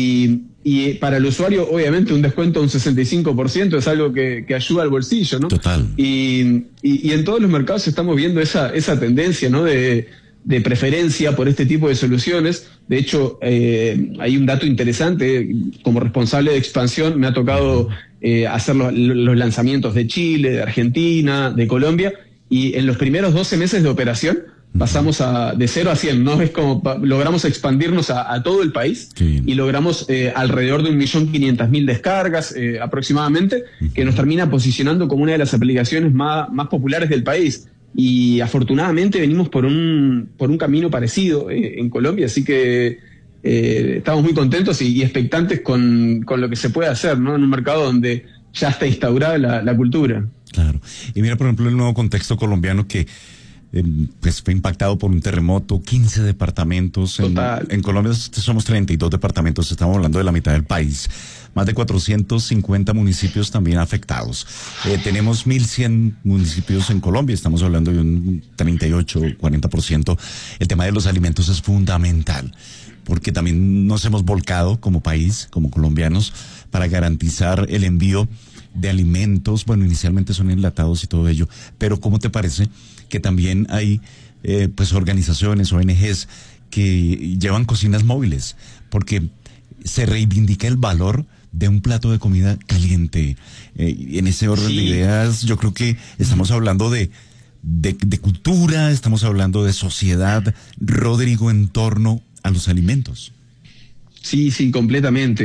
Y para el usuario, obviamente, un descuento de un 65% es algo que ayuda al bolsillo, ¿no? Total. Y en todos los mercados estamos viendo esa tendencia, ¿no?, de preferencia por este tipo de soluciones. De hecho, hay un dato interesante. Como responsable de expansión me ha tocado hacer los lanzamientos de Chile, de Argentina, de Colombia, y en los primeros 12 meses de operación pasamos de 0 a 100, ¿no? Es como logramos expandirnos a todo el país. Sí. Y logramos alrededor de 1.500.000 descargas aproximadamente, que nos termina posicionando como una de las aplicaciones más populares del país. Y afortunadamente venimos por un camino parecido en Colombia, así que estamos muy contentos y expectantes con lo que se puede hacer, ¿no?, en un mercado donde ya está instaurada la cultura. Claro. Y mira, por ejemplo, el nuevo contexto colombiano que pues fue impactado por un terremoto, 15 departamentos. En Colombia somos 32 departamentos, estamos hablando de la mitad del país. Más de 450 municipios también afectados. Tenemos 1.100 municipios en Colombia, estamos hablando de un 38, 40%. El tema de los alimentos es fundamental, porque también nos hemos volcado como país, como colombianos, para garantizar el envío de alimentos. Bueno, inicialmente son enlatados y todo ello, pero ¿cómo te parece que también hay pues organizaciones, ONGs que llevan cocinas móviles? Porque se reivindica el valor de un plato de comida caliente. En ese orden de ideas, yo creo que estamos hablando de cultura, estamos hablando de sociedad, Rodrigo, en torno a los alimentos. Sí, completamente.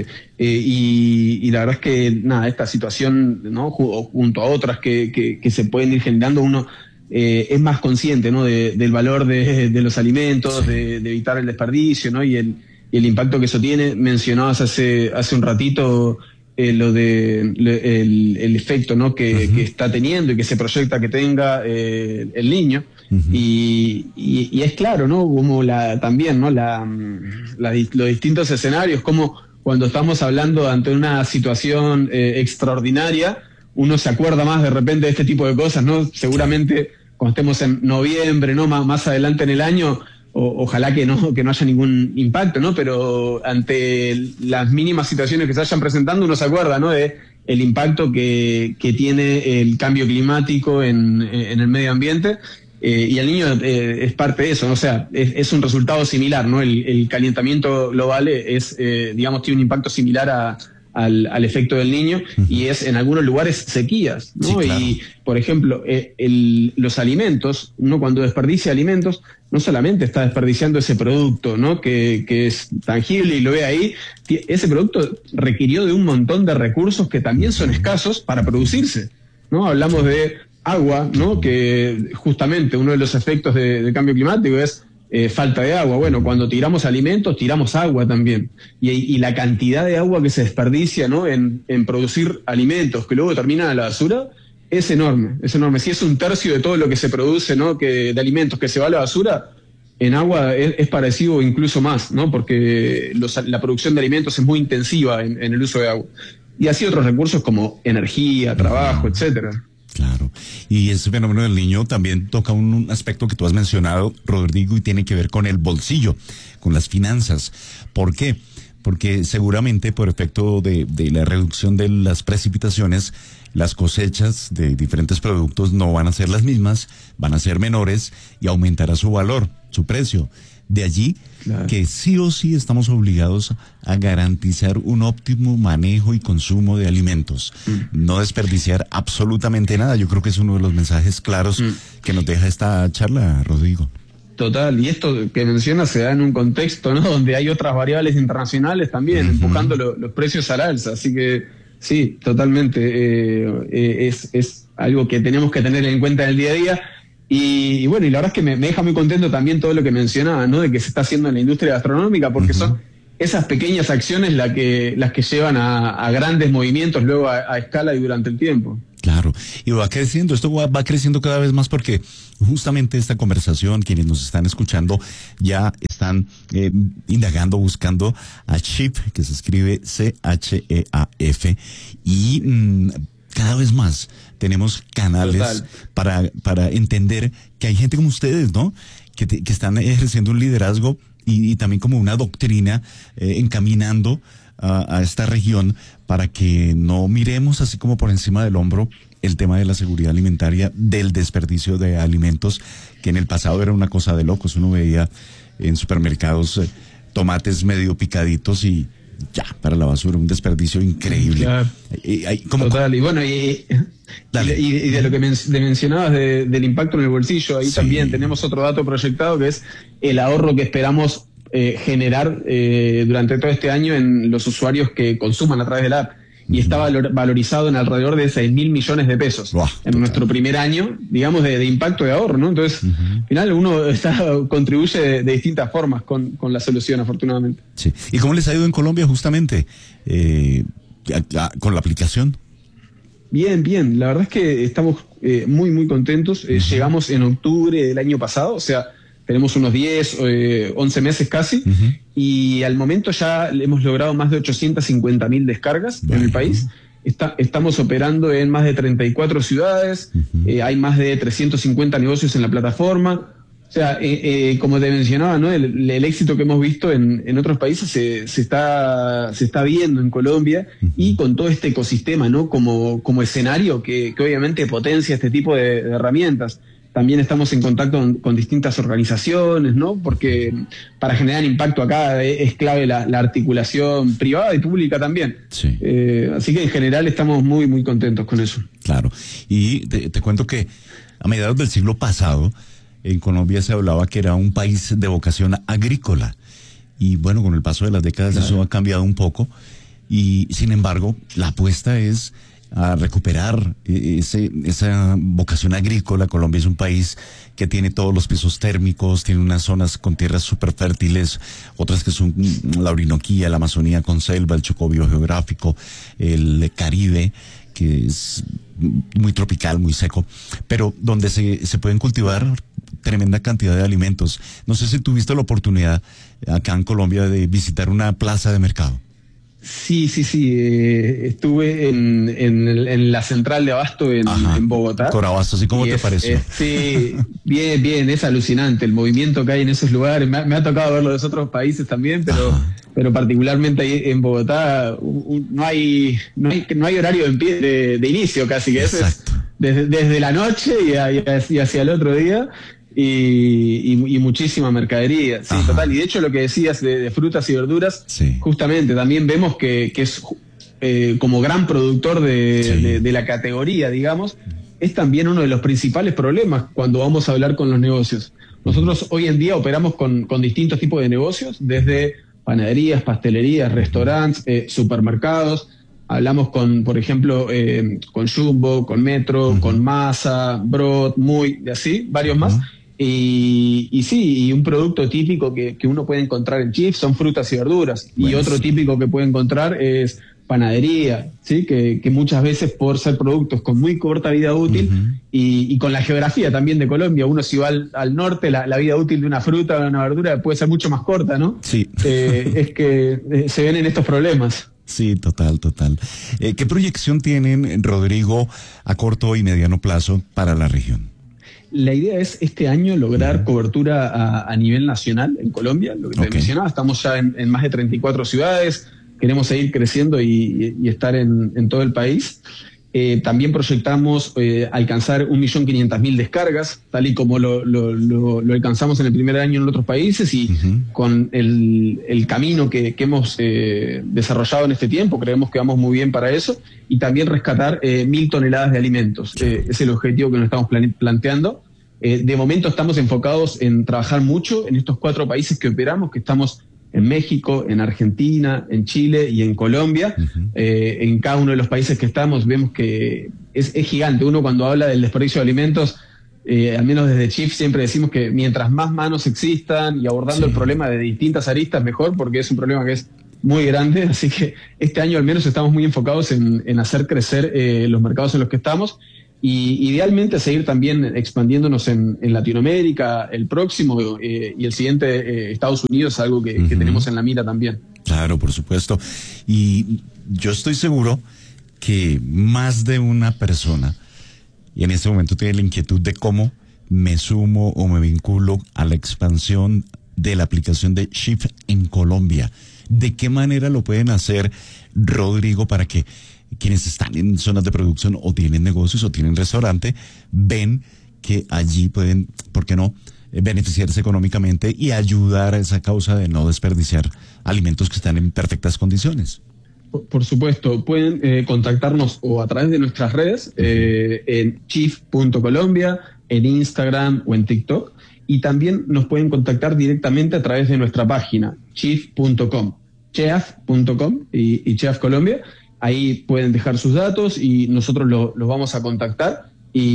Y la verdad es que, esta situación, ¿no?, junto a otras que se pueden ir generando, uno es más consciente, ¿no?, del valor de los alimentos, sí, de evitar el desperdicio, ¿no?, y el impacto que eso tiene. Mencionabas hace un ratito lo de el efecto, ¿no?, que está teniendo y que se proyecta que tenga el niño. Y es claro, ¿no?, como también, ¿no?, los distintos escenarios, como cuando estamos hablando ante una situación extraordinaria, uno se acuerda más de repente de este tipo de cosas, ¿no? Seguramente cuando estemos en noviembre, ¿no?, más adelante en el año, ojalá que no haya ningún impacto, ¿no? Pero ante las mínimas situaciones que se vayan presentando, uno se acuerda, ¿no?, de el impacto que tiene el cambio climático en el medio ambiente. Y el niño es parte de eso, ¿no? O sea, es un resultado similar, ¿no? El calentamiento global tiene un impacto similar al efecto del niño, y es en algunos lugares sequías, ¿no? Sí, claro. Y, por ejemplo, los alimentos, uno cuando desperdicia alimentos, no solamente está desperdiciando ese producto, ¿no?, que es tangible y lo ve ahí, ese producto requirió de un montón de recursos que también son escasos para producirse, ¿no? Hablamos de agua, ¿no?, que justamente uno de los efectos del cambio climático es falta de agua. Bueno, cuando tiramos alimentos, tiramos agua también. Y la cantidad de agua que se desperdicia, ¿no?, en producir alimentos que luego terminan a la basura es enorme, es enorme. Si es un tercio de todo lo que se produce, ¿no?, de alimentos que se va a la basura, en agua es parecido, incluso más, ¿no?, porque la producción de alimentos es muy intensiva en el uso de agua. Y así otros recursos como energía, trabajo, etcétera. Claro, y ese fenómeno del niño también toca un aspecto que tú has mencionado, Rodrigo, y tiene que ver con el bolsillo, con las finanzas. ¿Por qué? Porque seguramente por efecto de la reducción de las precipitaciones, las cosechas de diferentes productos no van a ser las mismas, van a ser menores y aumentará su valor, su precio. De allí que sí o sí estamos obligados a garantizar un óptimo manejo y consumo de alimentos. No desperdiciar absolutamente nada. Yo creo que es uno de los mensajes claros que nos deja esta charla, Rodrigo. Total, y esto que mencionas se da en un contexto, ¿no?, donde hay otras variables internacionales también empujando los precios al alza. Así que sí, totalmente. Es algo que tenemos que tener en cuenta en el día a día. Y bueno, y la verdad es que me deja muy contento también todo lo que mencionaba, ¿no? De que se está haciendo en la industria gastronómica, porque son esas pequeñas acciones las que llevan a grandes movimientos luego a escala y durante el tiempo. Claro, y va creciendo, esto va creciendo cada vez más porque justamente esta conversación, quienes nos están escuchando ya están indagando, buscando a Chief, que se escribe CHEAF, y cada vez más tenemos canales para entender que hay gente como ustedes, ¿no? Que están ejerciendo un liderazgo y también como una doctrina encaminando a esta región para que no miremos así como por encima del hombro el tema de la seguridad alimentaria, del desperdicio de alimentos, que en el pasado era una cosa de locos. Uno veía en supermercados tomates medio picaditos y ya, para la basura, un desperdicio increíble. Claro. Total, y bueno, y de lo que mencionabas del impacto en el bolsillo, ahí también tenemos otro dato proyectado, que es el ahorro que esperamos generar durante todo este año en los usuarios que consuman a través de la app. Y está valorizado en alrededor de 6.000 millones de pesos en nuestro primer año, digamos, de impacto de ahorro, ¿no? Entonces, al final uno contribuye de distintas formas con la solución, afortunadamente. Sí. ¿Y cómo les ha ido en Colombia justamente con la aplicación? Bien. La verdad es que estamos muy, muy contentos. Llegamos en octubre del año pasado, o sea, tenemos unos 10, 11 meses casi, y al momento ya hemos logrado más de 850.000 descargas en el país. Estamos operando en más de 34 ciudades, hay más de 350 negocios en la plataforma. O sea, como te mencionaba, ¿no? El éxito que hemos visto en otros países se está viendo en Colombia, y con todo este ecosistema, ¿no? Como escenario que obviamente potencia este tipo de herramientas. También estamos en contacto con distintas organizaciones, ¿no? Porque para generar impacto acá es clave la articulación privada y pública también. Sí. Así que en general estamos muy, muy contentos con eso. Claro. Y te cuento que a mediados del siglo pasado, en Colombia se hablaba que era un país de vocación agrícola. Y bueno, con el paso de las décadas eso ha cambiado un poco. Y sin embargo, la apuesta es a recuperar esa vocación agrícola. Colombia es un país que tiene todos los pisos térmicos, tiene unas zonas con tierras súper fértiles, otras que son la Orinoquía, la Amazonía con selva, el Chocó biogeográfico, el Caribe, que es muy tropical, muy seco, pero donde se pueden cultivar tremenda cantidad de alimentos. No sé si tuviste la oportunidad acá en Colombia de visitar una plaza de mercado. Sí. Estuve en la central de Abasto en Bogotá. Corabasto, ¿sí? ¿Cómo te pareció? Sí, bien, es alucinante el movimiento que hay en esos lugares. Me ha tocado verlo de otros países también, pero particularmente ahí en Bogotá no hay horario de inicio casi, que eso es desde la noche y hacia el otro día. Y muchísima mercadería, sí, total. Y de hecho lo que decías de frutas y verduras, justamente también vemos que es como gran productor de la categoría, digamos, es también uno de los principales problemas cuando vamos a hablar con los negocios. Nosotros hoy en día operamos con distintos tipos de negocios, desde panaderías, pastelerías, restaurantes, supermercados. Hablamos por ejemplo, con Jumbo, con Metro, con Masa, Brod, Muy, y así, varios más. Y un producto típico que uno puede encontrar en Chief son frutas y verduras. Y otro típico que puede encontrar es panadería, ¿sí? Que muchas veces, por ser productos con muy corta vida útil, y con la geografía también de Colombia, uno si va al norte, la vida útil de una fruta o de una verdura puede ser mucho más corta, ¿no? Sí. Es que se ven en estos problemas. Sí, total. ¿Qué proyección tienen, Rodrigo, a corto y mediano plazo para la región? La idea es este año lograr cobertura a nivel nacional en Colombia, lo que te mencionaba. Estamos ya en más de 34 ciudades, queremos seguir creciendo y estar en todo el país. También proyectamos alcanzar 1.500.000 descargas, tal y como lo alcanzamos en el primer año en otros países, y con el camino que hemos desarrollado en este tiempo, creemos que vamos muy bien para eso, y también rescatar 1.000 toneladas de alimentos. Es el objetivo que nos estamos planteando. De momento estamos enfocados en trabajar mucho en estos 4 países que operamos, que estamos en México, en Argentina, en Chile y en Colombia. En cada uno de los países que estamos vemos que es gigante. Uno cuando habla del desperdicio de alimentos, al menos desde Chief siempre decimos que mientras más manos existan y abordando el problema de distintas aristas, mejor, porque es un problema que es muy grande. Así que este año al menos estamos muy enfocados en hacer crecer los mercados en los que estamos y idealmente seguir también expandiéndonos en Latinoamérica, el próximo y el siguiente, Estados Unidos, algo que tenemos en la mira también. Claro, por supuesto. Y yo estoy seguro que más de una persona y en este momento tiene la inquietud de cómo me sumo o me vinculo a la expansión de la aplicación de Chief en Colombia. ¿De qué manera lo pueden hacer, Rodrigo, para que quienes están en zonas de producción o tienen negocios o tienen restaurante ven que allí pueden, ¿por qué no?, beneficiarse económicamente y ayudar a esa causa de no desperdiciar alimentos que están en perfectas condiciones? Por supuesto, pueden contactarnos o a través de nuestras redes, en chief.colombia, en Instagram o en TikTok, y también nos pueden contactar directamente a través de nuestra página, chief.com, chef.com y Chef Colombia. Ahí pueden dejar sus datos y nosotros los vamos a contactar.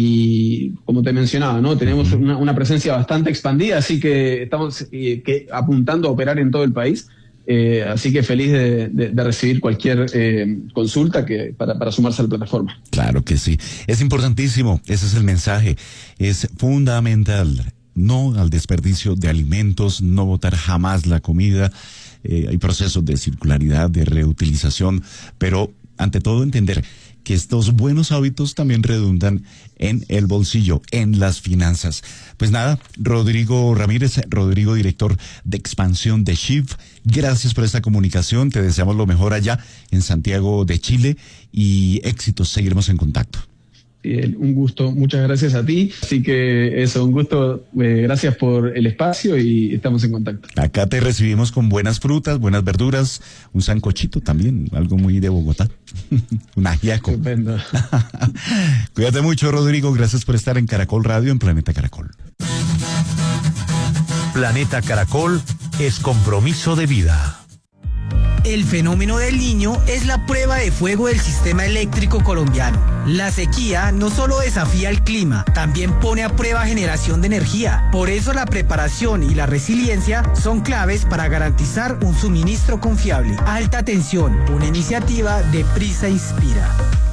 Y como te mencionaba, ¿no? Tenemos una presencia bastante expandida, así que estamos apuntando a operar en todo el país. Así que feliz de recibir cualquier consulta para sumarse a la plataforma. Claro que sí. Es importantísimo. Ese es el mensaje. Es fundamental. No al desperdicio de alimentos, no botar jamás la comida. Hay procesos de circularidad, de reutilización, pero ante todo entender que estos buenos hábitos también redundan en el bolsillo, en las finanzas. Pues nada, Rodrigo Ramírez, Rodrigo, director de expansión de Chief, gracias por esta comunicación, te deseamos lo mejor allá en Santiago de Chile y éxitos, seguiremos en contacto. Un gusto, muchas gracias a ti. Así que eso, un gusto, gracias por el espacio y estamos en contacto. Acá te recibimos con buenas frutas, buenas verduras, un sancochito también, algo muy de Bogotá, un ajiaco. Estupendo. Cuídate mucho, Rodrigo, gracias por estar en Caracol Radio, en Planeta Caracol. Planeta Caracol es compromiso de vida. El fenómeno del Niño es la prueba de fuego del sistema eléctrico colombiano. La sequía no solo desafía el clima, también pone a prueba generación de energía. Por eso la preparación y la resiliencia son claves para garantizar un suministro confiable. Alta tensión, una iniciativa de Prisa Inspira.